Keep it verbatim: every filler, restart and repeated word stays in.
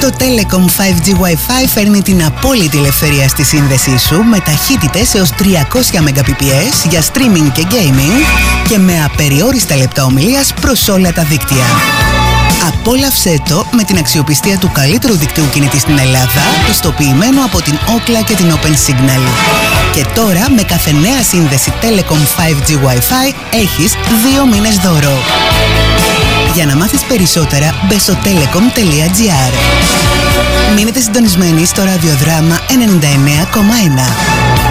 Το Telecom φάιβ τζι Wi-Fi φέρνει την απόλυτη ελευθερία στη σύνδεσή σου με ταχύτητες έως τριακόσια Mbps για streaming και gaming και με απεριόριστα λεπτά ομιλίας προς όλα τα δίκτυα. Απόλαυσέ το με την αξιοπιστία του καλύτερου δικτύου κινητή στην Ελλάδα, πιστοποιημένο από την Ookla και την OpenSignal. Και τώρα με κάθε νέα σύνδεση Telecom φάιβ τζι Wi-Fi έχεις δύο μήνες δώρο. Για να μάθεις περισσότερα μπες στο telecom τελεία gr. Μείνετε συντονισμένοι στο ραδιοδράμα ενενήντα εννέα κόμμα ένα.